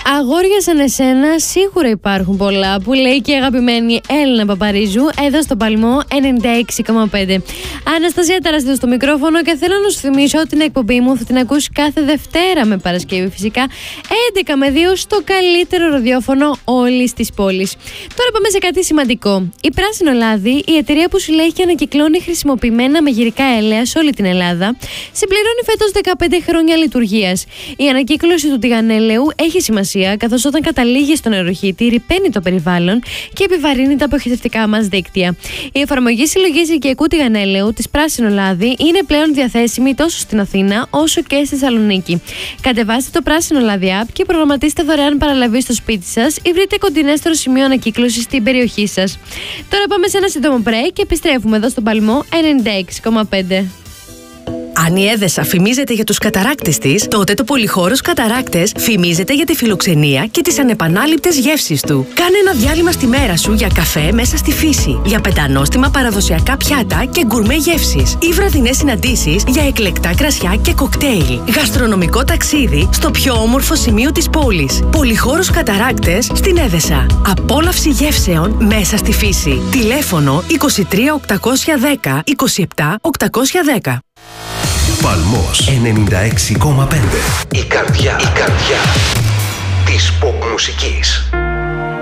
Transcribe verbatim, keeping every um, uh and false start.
Αγόρια σαν εσένα σίγουρα υπάρχουν πολλά, που λέει και η αγαπημένη Έλληνα Παπαρίζου εδώ στο Παλμό ενενήντα έξι κόμμα πέντε. Αναστασία Ταραστίδου στο μικρόφωνο και θέλω να σου θυμίσω ότι την εκπομπή μου θα την ακούσει κάθε Δευτέρα με Παρασκευή φυσικά έντεκα με δύο στο καλύτερο ραδιόφωνο όλης της πόλης. Τώρα πάμε σε κάτι σημαντικό. Η Πράσινο Λάδι, η εταιρεία που συλλέγει και ανακυκλώνει χρησιμοποιημένα μαγειρικά έλαια σε όλη την Ελλάδα, συμπληρώνει φέτος δεκαπέντε χρόνια λειτουργίας. Η ανακύκλωση του τηγανέλαιου έχει σημασία, καθώς όταν καταλήγει στον νεροχύτη ρυπαίνει το περιβάλλον και επιβαρύνει τα αποχετευτικά μας δίκτυα. Η εφαρμογή συλλογής οικιακού τηγανέλαιου της Πράσινο Λάδι είναι πλέον διαθέσιμη τόσο στην Αθήνα όσο και στη Θεσσαλονίκη. Κατεβάστε το Πράσινο Λάδι App και προγραμματίστε δωρεάν παραλαβή στο σπίτι σας ή βρείτε κοντινέστερο σημείο ανακύκλωσης στην περιοχή σας. Τώρα πάμε σε ένα σύντομο break και επιστρέφουμε εδώ στον Παλμό ενενήντα έξι κόμμα πέντε. Αν η Έδεσα φημίζεται για τους καταράκτες της, τότε το Πολυχώρος Καταράκτες φημίζεται για τη φιλοξενία και τις ανεπανάληπτες γεύσεις του. Κάνε ένα διάλειμμα στη μέρα σου για καφέ μέσα στη φύση, για πεντανόστιμα παραδοσιακά πιάτα και γκουρμέ γεύσεις ή βραδινές συναντήσεις για εκλεκτά κρασιά και κοκτέιλ. Γαστρονομικό ταξίδι στο πιο όμορφο σημείο της πόλης. Πολυχώρος Καταράκτες στην Έδεσα. Απόλαυση γεύσεων μέσα στη φύση. Τηλέφωνο είκοσι τρία οκτακόσια δέκα είκοσι επτά οκτακόσια δέκα. Παλμός ενενήντα έξι κόμμα πέντε. Η καρδιά, η καρδιά της pop μουσικής.